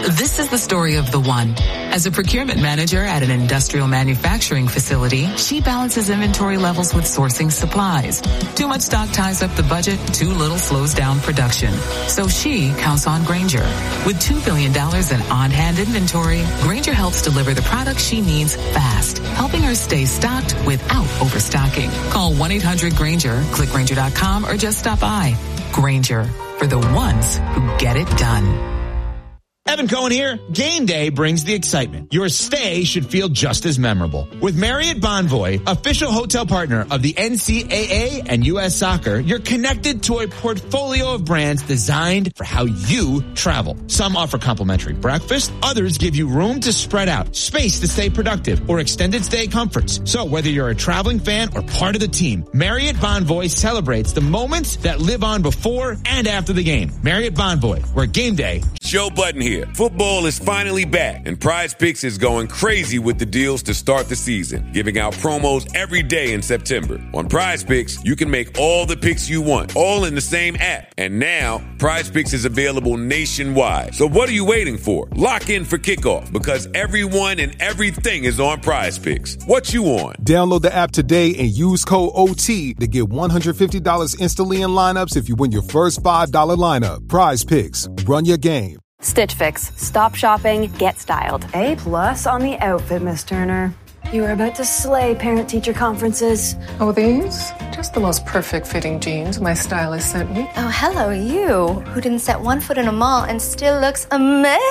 This is the story of the one. As a procurement manager at an industrial manufacturing facility, she balances inventory levels with sourcing supplies. Too much stock ties up the budget, too little slows down production. So she counts on Grainger. With $2 billion in on-hand inventory, Grainger helps deliver the products she needs fast, helping her stay stocked without overstocking. Call 1-800-GRAINGER, click Grainger.com, or just stop by. Grainger, for the ones who get it done. Evan Cohen here. Game day brings the excitement. Your stay should feel just as memorable. With Marriott Bonvoy, official hotel partner of the NCAA and U.S. Soccer, you're connected to a portfolio of brands designed for how you travel. Some offer complimentary breakfast. Others give you room to spread out, space to stay productive, or extended stay comforts. So whether you're a traveling fan or part of the team, Marriott Bonvoy celebrates the moments that live on before and after the game. Marriott Bonvoy, where game day. Joe Budden here. Football is finally back, and Prize Picks is going crazy with the deals to start the season, giving out promos every day in September. On Prize Picks, you can make all the picks you want, all in the same app. And now, Prize Picks is available nationwide. So what are you waiting for? Lock in for kickoff, because everyone and everything is on Prize Picks. What you on? Download the app today and use code OT to get $150 instantly in lineups if you win your first $5 lineup. Prize Picks. Run your game. Stitch Fix. Stop shopping, get styled. A+ on the outfit, Miss Turner. You are about to slay parent-teacher conferences. Oh, these? Just the most perfect fitting jeans my stylist sent me. Oh, hello, you, who didn't set one foot in a mall and still looks amazing.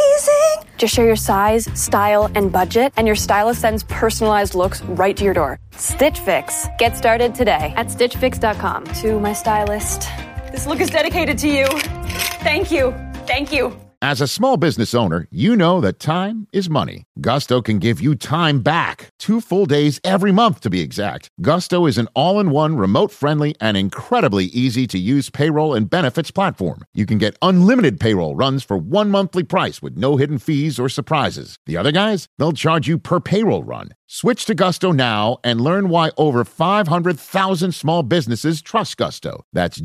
Just share your size, style, and budget, and your stylist sends personalized looks right to your door. Stitch Fix. Get started today at StitchFix.com. To my stylist. This look is dedicated to you. Thank you. Thank you. As a small business owner, you know that time is money. Gusto can give you time back. 2 full days every month, to be exact. Gusto is an all-in-one, remote-friendly, and incredibly easy-to-use payroll and benefits platform. You can get unlimited payroll runs for 1 monthly price with no hidden fees or surprises. The other guys, they'll charge you per payroll run. Switch to Gusto now and learn why over 500,000 small businesses trust Gusto. That's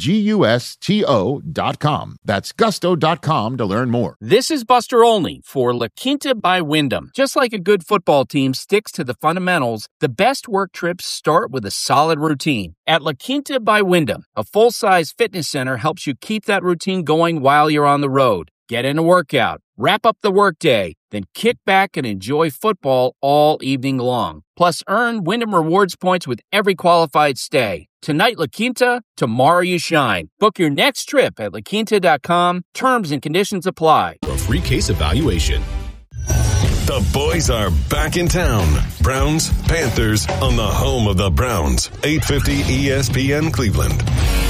GUSTO.com. That's Gusto.com to learn more. This is Buster Olney for La Quinta by Wyndham. Just like a good football team sticks to the fundamentals, the best work trips start with a solid routine. At La Quinta by Wyndham, a full-size fitness center helps you keep that routine going while you're on the road. Get in a workout, wrap up the workday, then kick back and enjoy football all evening long. Plus, earn Wyndham Rewards points with every qualified stay. Tonight, La Quinta, tomorrow you shine. Book your next trip at LaQuinta.com. Terms and conditions apply. For a free case evaluation. The boys are back in town. Browns, Panthers on the home of the Browns. 850 ESPN Cleveland.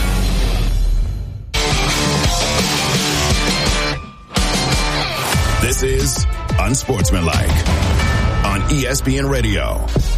This is Unsportsmanlike on ESPN Radio.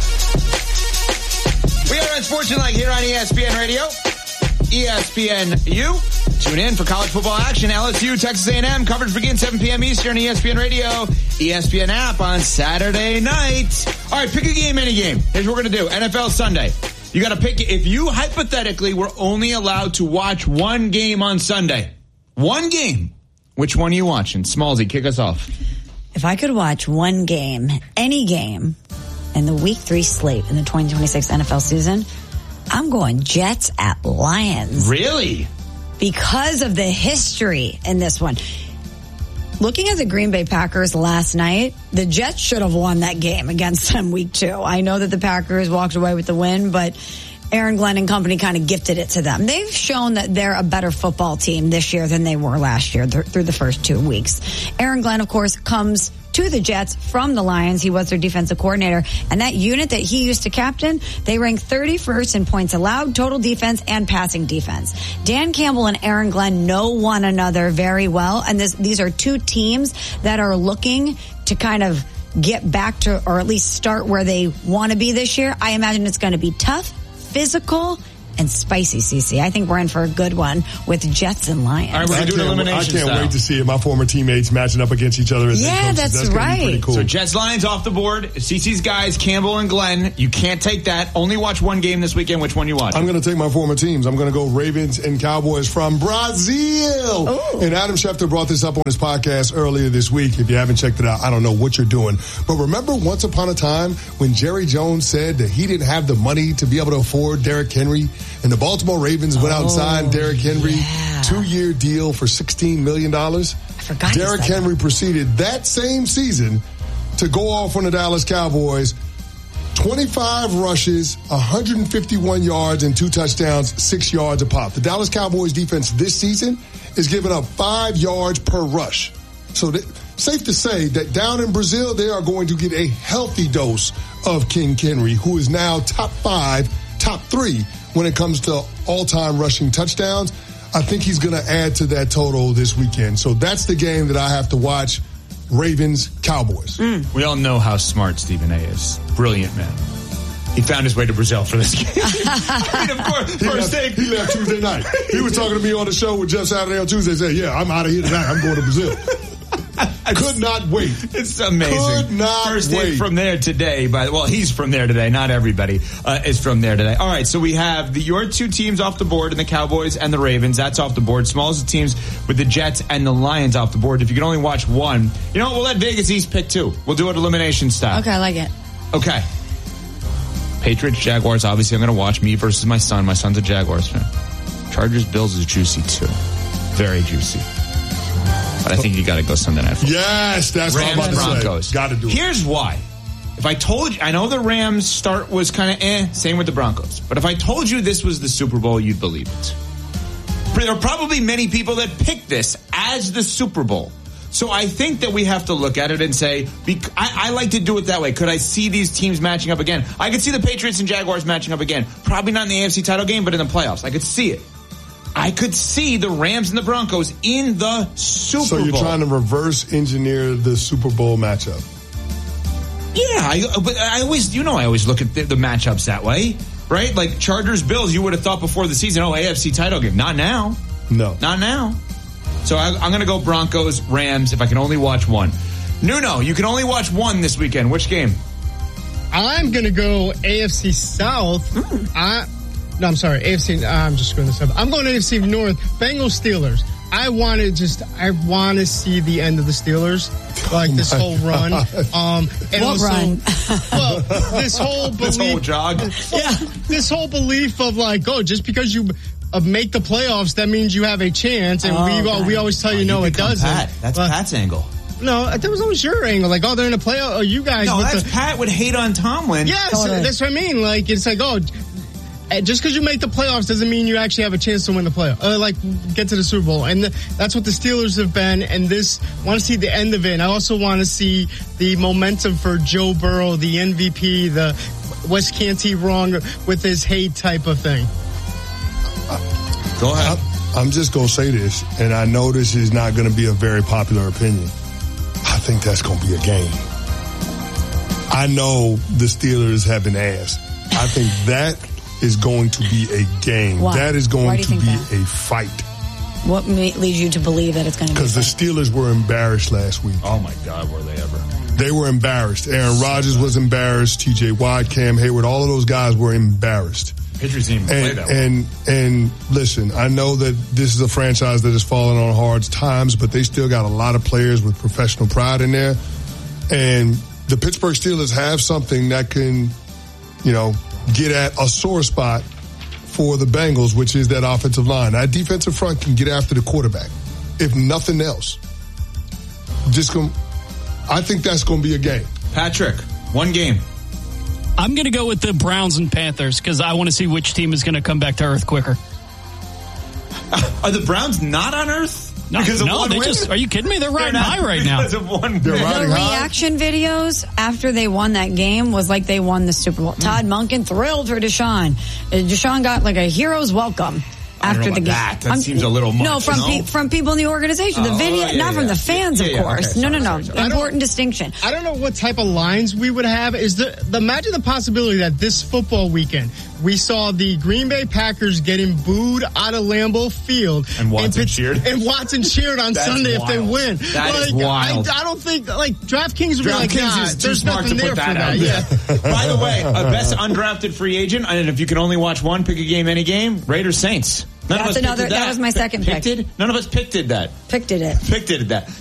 We are Unsportsmanlike here on ESPN Radio. ESPNU. Tune in for college football action. LSU, Texas A&M. Coverage begins 7 p.m. Eastern. ESPN Radio. ESPN app on Saturday night. All right, pick a game, any game. Here's what we're going to do. NFL Sunday. You got to pick it. If you hypothetically were only allowed to watch one game on Sunday. One game. Which one are you watching? Smallsy, kick us off. If I could watch one game, any game, in the Week 3 slate in the 2026 NFL season, I'm going Jets at Lions. Really? Because of the history in this one. Looking at the Green Bay Packers last night, the Jets should have won that game against them Week 2. I know that the Packers walked away with the win, but Aaron Glenn and company kind of gifted it to them. They've shown that they're a better football team this year than they were last year through the first 2 weeks. Aaron Glenn, of course, comes to the Jets from the Lions. He was their defensive coordinator. And that unit that he used to captain, they ranked 31st in points allowed, total defense, and passing defense. Dan Campbell and Aaron Glenn know one another very well. And these are two teams that are looking to kind of get back to, or at least start where they want to be this year. I imagine it's going to be tough, physical, and spicy, CC. I think we're in for a good one with Jets and Lions. All right, we're going to do an elimination I can't wait to see it. My former teammates matching up against each other as head coaches. That's right. Pretty cool. So Jets, Lions off the board. CC's guys, Campbell and Glenn. You can't take that. Only watch one game this weekend. Which one you watch? I'm going to take my former teams. I'm going to go Ravens and Cowboys from Brazil. Ooh. And Adam Schefter brought this up on his podcast earlier this week. If you haven't checked it out, I don't know what you're doing. But remember once upon a time when Jerry Jones said that he didn't have the money to be able to afford Derrick Henry, and the Baltimore Ravens went out and signed Derrick Henry, 2-year deal for $16 million. I forgot. Derrick Henry proceeded that same season to go off on the Dallas Cowboys. 25 rushes, 151 yards, and 2 touchdowns, 6 yards a pop. The Dallas Cowboys defense this season is giving up 5 yards per rush. So safe to say that down in Brazil, they are going to get a healthy dose of King Henry, who is now top 5, top 3 when it comes to all-time rushing touchdowns. I think he's going to add to that total this weekend. So that's the game that I have to watch. Ravens, Cowboys. We all know how smart Stephen A. is. Brilliant man. He found his way to Brazil for this game. I mean, of course, he left Tuesday night. He was talking to me on the show with Jeff Saturday on Tuesday. Said, "Yeah, I'm out of here tonight. I'm going to Brazil." Could not wait. It's amazing. Could not First wait. from there today. He's from there today. Not everybody is from there today. All right, so we have your 2 teams off the board, and the Cowboys and the Ravens. That's off the board. Smallest of teams with the Jets and the Lions off the board. If you can only watch one, you know what? We'll let Vegas East pick 2. We'll do it elimination style. Okay, I like it. Okay. Patriots, Jaguars. Obviously, I'm going to watch me versus my son. My son's a Jaguars fan. Chargers, Bills is juicy too. Very juicy. But I think you got to go Sunday night football. Yes, that's what I'm about to Broncos. say. Got to do it. Here's why. If I told you, I know the Rams start was kind of same with the Broncos. But if I told you this was the Super Bowl, you'd believe it. There are probably many people that pick this as the Super Bowl. So I think that we have to look at it and say, I like to do it that way. Could I see these teams matching up again? I could see the Patriots and Jaguars matching up again. Probably not in the AFC title game, but in the playoffs. I could see it. I could see the Rams and the Broncos in the Super Bowl. So you're trying to reverse engineer the Super Bowl matchup? Yeah, but I always look at the matchups that way, right? Like Chargers, Bills, you would have thought before the season, AFC title game. Not now. No. Not now. So I'm going to go Broncos, Rams, if I can only watch one. Nuno, you can only watch one this weekend. Which game? I'm going to go AFC South. I'm sorry, AFC. I'm just going to say. I'm going to AFC North. Bengals, Steelers. I want to see the end of the Steelers, this whole run. And what also, run? Well, this whole belief, this whole jog. Yeah, this whole belief of just because you make the playoffs, that means you have a chance. And we always tell you no, it doesn't. Pat. That's Pat's angle. No, that was always your angle. They're in a playoff. Oh, you guys. No, Pat would hate on Tomlin. Yes, that's what I mean. Just because you make the playoffs doesn't mean you actually have a chance to win the playoff. Get to the Super Bowl. And that's what the Steelers have been. And want to see the end of it. And I also want to see the momentum for Joe Burrow, the MVP, the West can't he wrong with his hate type of thing. Go ahead. I'm just going to say this, and I know this is not going to be a very popular opinion. I think that's going to be a game. I know the Steelers have been asked. I think that is going to be a game. Why? That is going to be that? a fight. What leads you to believe that it's going to be? Because the Steelers were embarrassed last week. Oh, my God, were they ever? They were embarrassed. Aaron Rodgers was embarrassed. T.J. Watt, Cam Hayward, all of those guys were embarrassed. Patriots didn't even play that way. And listen, I know that this is a franchise that has fallen on hard times, but they still got a lot of players with professional pride in there. And the Pittsburgh Steelers have something that can, get at a sore spot for the Bengals, which is that offensive line. That defensive front can get after the quarterback, if nothing else. I think that's going to be a game. Patrick, one game. I'm going to go with the Browns and Panthers because I want to see which team is going to come back to earth quicker. Are the Browns not on earth? No, are you kidding me? They're riding high right now. Because of one They're win. riding The high. reaction videos after they won that game was like they won the Super Bowl. Todd Monken thrilled for Deshaun. Deshaun got a hero's welcome. after the game. That seems a little much. No, from people in the organization. The video, not from the fans, of course. Okay, No. Important distinction. I don't know what type of lines we would have. Imagine the possibility that this football weekend we saw the Green Bay Packers getting booed out of Lambeau Field. And Watson cheered. And Watson cheered on Sunday if they win. That is wild. I don't think, DraftKings would be like, is too there's smart nothing to there put for that out. Yeah. By the way, best undrafted free agent, and if you can only watch one, pick a game, any game, Raiders Saints. That was my second pick. None of us picked that. Picked it. Picked that.